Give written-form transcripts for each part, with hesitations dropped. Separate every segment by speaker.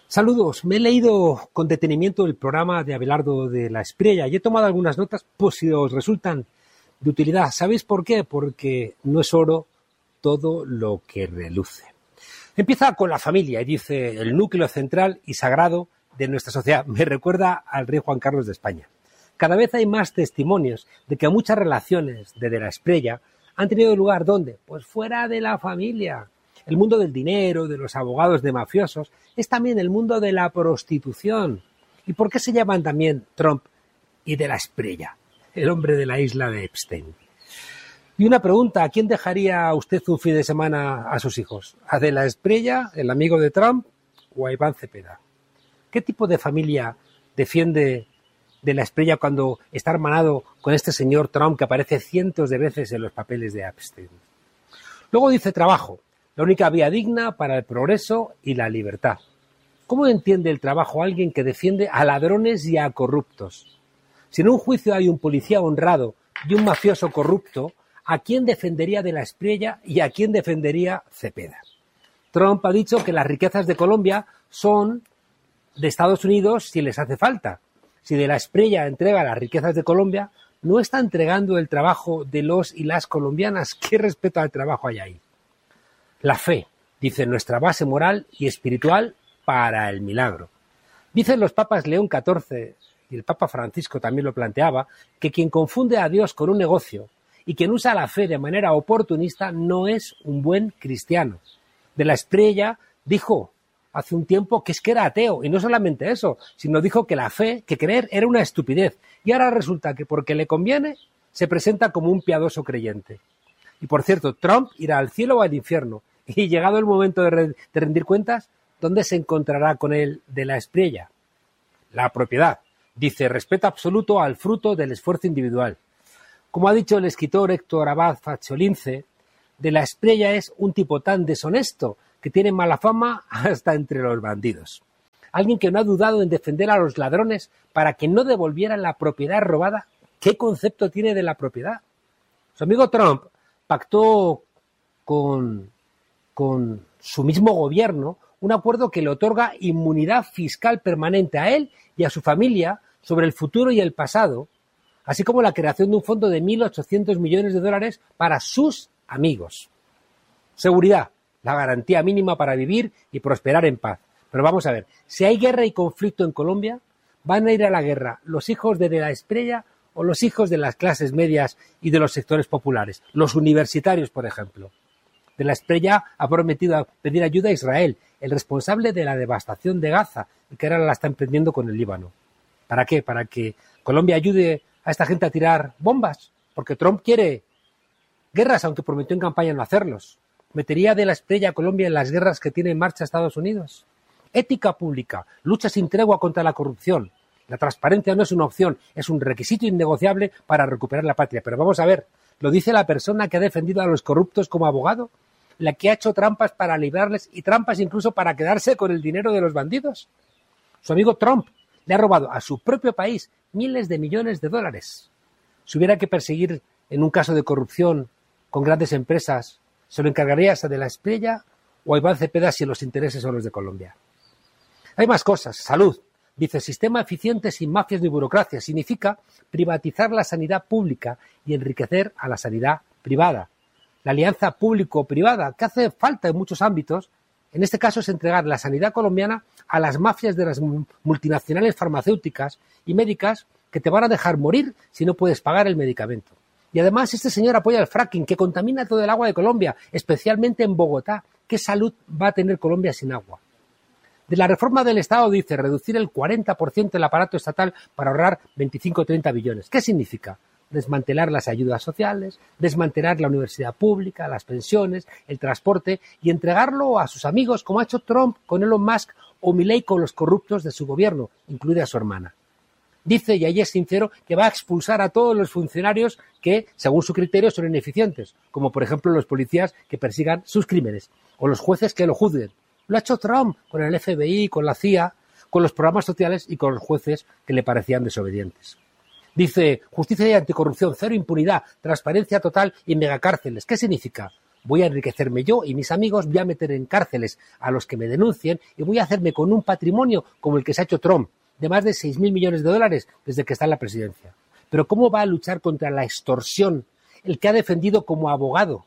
Speaker 1: Saludos, me he leído con detenimiento el programa de Abelardo de la Espriella y he tomado algunas notas por si os resultan de utilidad. ¿Sabéis por qué? Porque no es oro todo lo que reluce. Empieza con la familia y dice: el núcleo central y sagrado de nuestra sociedad. Me recuerda al rey Juan Carlos de España. Cada vez hay más testimonios de que muchas relaciones de la Espriella han tenido lugar, ¿dónde? Pues fuera de la familia. El mundo del dinero, de los abogados de mafiosos, es también el mundo de la prostitución. ¿Y por qué se llaman también Trump y de la Espriella? El hombre de la isla de Epstein. Y una pregunta: ¿a quién dejaría usted un fin de semana a sus hijos? ¿A de la Espriella, el amigo de Trump, o a Iván Cepeda? ¿Qué tipo de familia defiende de la Espriella cuando está hermanado con este señor Trump que aparece cientos de veces en los papeles de Epstein? Luego dice trabajo, la única vía digna para el progreso y la libertad. ¿Cómo entiende el trabajo alguien que defiende a ladrones y a corruptos? Si en un juicio hay un policía honrado y un mafioso corrupto, ¿a quién defendería de la Espriella y a quién defendería Cepeda? Trump ha dicho que las riquezas de Colombia son de Estados Unidos si les hace falta. Si de la Espriella entrega las riquezas de Colombia, no está entregando el trabajo de los y las colombianas. ¿Qué respeto al trabajo hay ahí? La fe, dice, nuestra base moral y espiritual para el milagro. Dicen los papas León XIV y el Papa Francisco también lo planteaba, que quien confunde a Dios con un negocio y quien usa la fe de manera oportunista no es un buen cristiano. De la Espriella dijo hace un tiempo que era ateo, y no solamente eso, sino dijo que la fe, que creer era una estupidez, y ahora resulta que porque le conviene se presenta como un piadoso creyente. Y por cierto, Trump irá al cielo o al infierno, y llegado el momento de rendir cuentas, ¿dónde se encontrará con él de la Espriella? La propiedad. Dice, respeto absoluto al fruto del esfuerzo individual. Como ha dicho el escritor Héctor Abad Faciolince, de la Espriella es un tipo tan deshonesto que tiene mala fama hasta entre los bandidos. Alguien que no ha dudado en defender a los ladrones para que no devolvieran la propiedad robada. ¿Qué concepto tiene de la propiedad? Su amigo Trump pactó con su mismo gobierno un acuerdo que le otorga inmunidad fiscal permanente a él y a su familia sobre el futuro y el pasado, así como la creación de un fondo de 1.800 millones de dólares para sus amigos. Seguridad, la garantía mínima para vivir y prosperar en paz. Pero vamos a ver, si hay guerra y conflicto en Colombia, ¿van a ir a la guerra los hijos de la Espriella o los hijos de las clases medias y de los sectores populares? Los universitarios, por ejemplo. De la Espriella ha prometido pedir ayuda a Israel, el responsable de la devastación de Gaza, y que ahora la está emprendiendo con el Líbano. ¿Para qué? ¿Para que Colombia ayude a esta gente a tirar bombas? Porque Trump quiere guerras, aunque prometió en campaña no hacerlos. ¿Metería de la Espriella a Colombia en las guerras que tiene en marcha Estados Unidos? Ética pública, lucha sin tregua contra la corrupción. La transparencia no es una opción, es un requisito innegociable para recuperar la patria. Pero vamos a ver, ¿lo dice la persona que ha defendido a los corruptos como abogado? ¿La que ha hecho trampas para librarles y trampas incluso para quedarse con el dinero de los bandidos? Su amigo Trump le ha robado a su propio país miles de millones de dólares. Si hubiera que perseguir en un caso de corrupción con grandes empresas, ¿se lo encargarías a de la Espriella o a Iván Cepeda si los intereses son los de Colombia? Hay más cosas. Salud. Dice, sistema eficiente sin mafias ni burocracia. Significa privatizar la sanidad pública y enriquecer a la sanidad privada. La alianza público-privada, que hace falta en muchos ámbitos, en este caso es entregar la sanidad colombiana a las mafias de las multinacionales farmacéuticas y médicas que te van a dejar morir si no puedes pagar el medicamento. Y además este señor apoya el fracking, que contamina todo el agua de Colombia, especialmente en Bogotá. ¿Qué salud va a tener Colombia sin agua? De la reforma del Estado dice reducir el 40% del aparato estatal para ahorrar 25 o 30 billones. ¿Qué significa? Desmantelar las ayudas sociales, desmantelar la universidad pública, las pensiones, el transporte y entregarlo a sus amigos, como ha hecho Trump con Elon Musk o Milei con los corruptos de su gobierno, incluida su hermana. Dice, y ahí es sincero, que va a expulsar a todos los funcionarios que, según su criterio, son ineficientes, como por ejemplo los policías que persigan sus crímenes o los jueces que lo juzguen. Lo ha hecho Trump con el FBI, con la CIA, con los programas sociales y con los jueces que le parecían desobedientes. Dice, justicia y anticorrupción, cero impunidad, transparencia total y megacárceles. ¿Qué significa? Voy a enriquecerme yo y mis amigos, voy a meter en cárceles a los que me denuncien y voy a hacerme con un patrimonio como el que se ha hecho Trump, de más de 6.000 millones de dólares desde que está en la presidencia. Pero ¿cómo va a luchar contra la extorsión el que ha defendido como abogado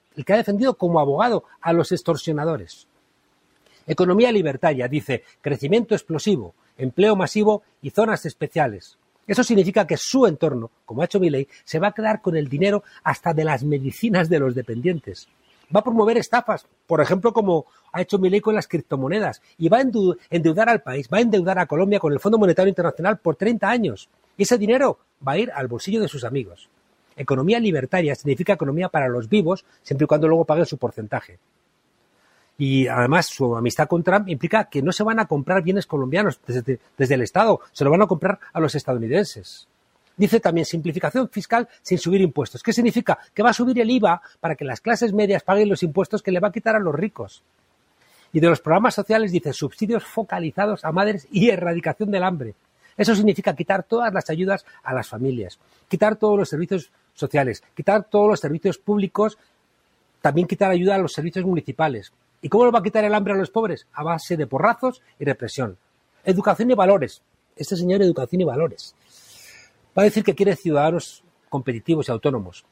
Speaker 1: a los extorsionadores? Economía libertaria, dice, crecimiento explosivo, empleo masivo y zonas especiales. Eso significa que su entorno, como ha hecho Milei, se va a quedar con el dinero hasta de las medicinas de los dependientes. Va a promover estafas, por ejemplo, como ha hecho Milei con las criptomonedas, y va a endeudar al país, va a endeudar a Colombia con el Fondo Monetario Internacional por 30 años. Y ese dinero va a ir al bolsillo de sus amigos. Economía libertaria significa economía para los vivos, siempre y cuando luego paguen su porcentaje. Y además su amistad con Trump implica que no se van a comprar bienes colombianos desde el Estado, se lo van a comprar a los estadounidenses. Dice también simplificación fiscal sin subir impuestos. ¿Qué significa? Que va a subir el IVA para que las clases medias paguen los impuestos que le va a quitar a los ricos. Y de los programas sociales dice subsidios focalizados a madres y erradicación del hambre. Eso significa quitar todas las ayudas a las familias, quitar todos los servicios sociales, quitar todos los servicios públicos, también quitar ayuda a los servicios municipales. ¿Y cómo lo va a quitar el hambre a los pobres? A base de porrazos y represión. Educación y valores. Este señor, educación y valores. Va a decir que quiere ciudadanos competitivos y autónomos.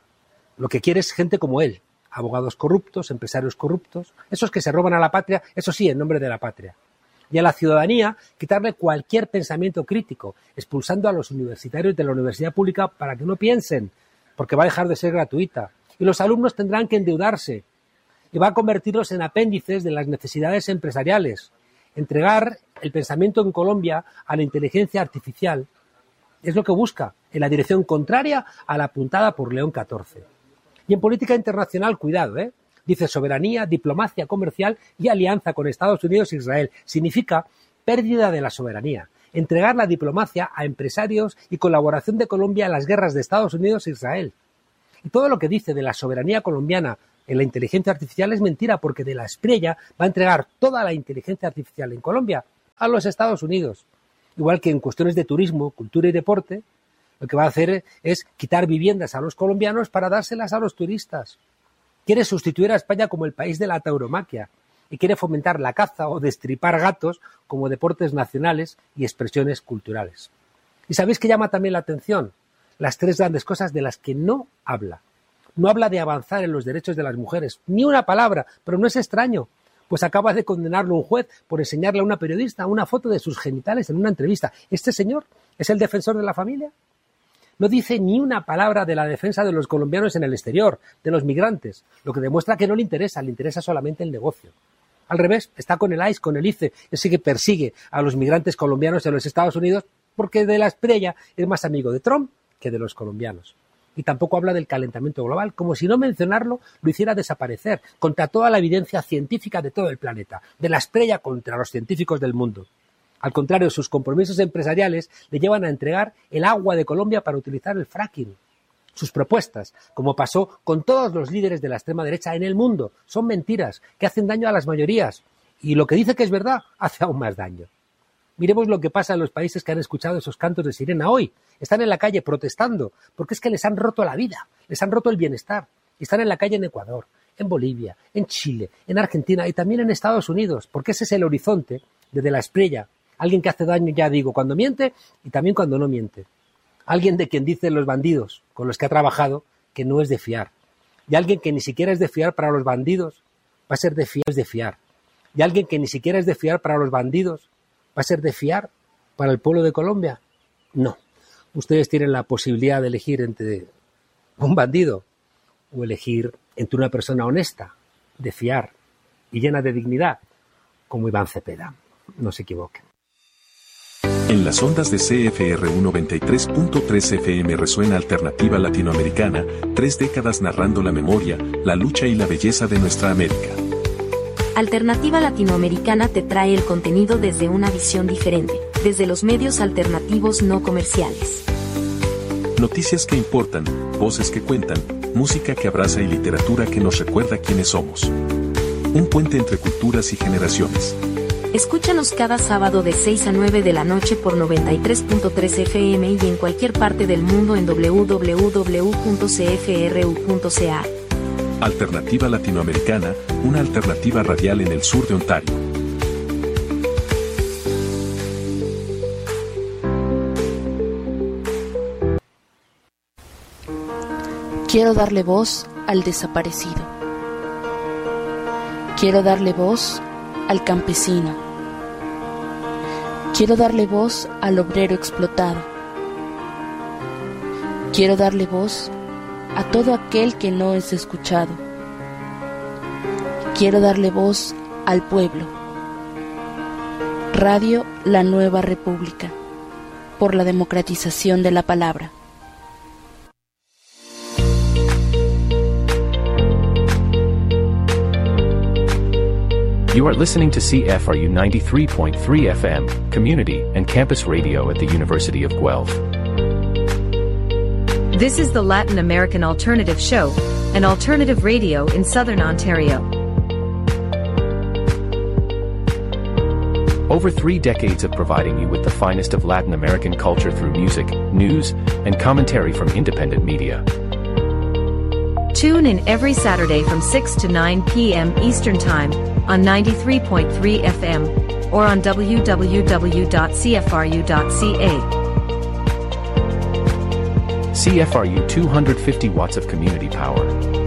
Speaker 1: Lo que quiere es gente como él. Abogados corruptos, empresarios corruptos, esos que se roban a la patria, eso sí, en nombre de la patria. Y a la ciudadanía, quitarle cualquier pensamiento crítico, expulsando a los universitarios de la universidad pública para que no piensen, porque va a dejar de ser gratuita. Y los alumnos tendrán que endeudarse. Y va a convertirlos en apéndices de las necesidades empresariales. Entregar el pensamiento en Colombia a la inteligencia artificial es lo que busca, en la dirección contraria a la apuntada por León XIV. Y en política internacional, cuidado, dice soberanía, diplomacia comercial y alianza con Estados Unidos e Israel. Significa pérdida de la soberanía, entregar la diplomacia a empresarios y colaboración de Colombia en las guerras de Estados Unidos e Israel. Y todo lo que dice de la soberanía colombiana en la inteligencia artificial es mentira, porque de la Espriella va a entregar toda la inteligencia artificial en Colombia a los Estados Unidos. Igual que en cuestiones de turismo, cultura y deporte, lo que va a hacer es quitar viviendas a los colombianos para dárselas a los turistas. Quiere sustituir a España como el país de la tauromaquia y quiere fomentar la caza o destripar gatos como deportes nacionales y expresiones culturales. ¿Y sabéis qué llama también la atención? Las tres grandes cosas de las que no habla. No habla de avanzar en los derechos de las mujeres, ni una palabra, pero no es extraño, pues acaba de condenarlo un juez por enseñarle a una periodista una foto de sus genitales en una entrevista. ¿Este señor es el defensor de la familia? No dice ni una palabra de la defensa de los colombianos en el exterior, de los migrantes, lo que demuestra que no le interesa solamente el negocio. Al revés, está con el ICE, con el ICE, ese que persigue a los migrantes colombianos en los Estados Unidos, porque de la Espriella es más amigo de Trump que de los colombianos. Y tampoco habla del calentamiento global, como si no mencionarlo lo hiciera desaparecer, contra toda la evidencia científica de todo el planeta, de la Espriella contra los científicos del mundo. Al contrario, sus compromisos empresariales le llevan a entregar el agua de Colombia para utilizar el fracking. Sus propuestas, como pasó con todos los líderes de la extrema derecha en el mundo, son mentiras que hacen daño a las mayorías. Y lo que dice que es verdad hace aún más daño. Miremos lo que pasa en los países que han escuchado esos cantos de sirena hoy. Están en la calle protestando, porque es que les han roto la vida, les han roto el bienestar. Y están en la calle en Ecuador, en Bolivia, en Chile, en Argentina y también en Estados Unidos, porque ese es el horizonte de la Espriella. Alguien que hace daño, ya digo, cuando miente y también cuando no miente. Alguien de quien dicen los bandidos con los que ha trabajado que no es de fiar. Y alguien que ni siquiera es de fiar para los bandidos va a ser de fiar. Y alguien que ni siquiera es de fiar para los bandidos va a ser de fiar para el pueblo de Colombia. No. Ustedes tienen la posibilidad de elegir entre un bandido o elegir entre una persona honesta, de fiar y llena de dignidad, como Iván Cepeda. No se equivoquen.
Speaker 2: En las ondas de CFR 93.3 FM resuena Alternativa Latinoamericana, 3 décadas narrando la memoria, la lucha y la belleza de nuestra América.
Speaker 3: Alternativa Latinoamericana te trae el contenido desde una visión diferente, desde los medios alternativos no comerciales.
Speaker 2: Noticias que importan, voces que cuentan, música que abraza y literatura que nos recuerda quiénes somos. Un puente entre culturas y generaciones.
Speaker 3: Escúchanos cada sábado de 6 a 9 de la noche por 93.3 FM y en cualquier parte del mundo en www.cfru.ca.
Speaker 2: Alternativa Latinoamericana, una alternativa radial en el sur de Ontario.
Speaker 4: Quiero darle voz al desaparecido. Quiero darle voz al campesino. Quiero darle voz al obrero explotado. Quiero darle voz a todo aquel que no es escuchado. Quiero darle voz al pueblo. Radio La Nueva República, por la democratización de la palabra.
Speaker 5: You are listening to CFRU 93.3 FM, Community and Campus Radio at the University of Guelph.
Speaker 6: This is the Latin American Alternative Show, an alternative radio in Southern Ontario.
Speaker 5: Over 3 decades of providing you with the finest of Latin American culture through music, news, and commentary from independent media.
Speaker 6: Tune in every Saturday from 6 to 9 p.m. Eastern Time on 93.3 FM or on www.cfru.ca.
Speaker 5: CFRU 250 watts of community power.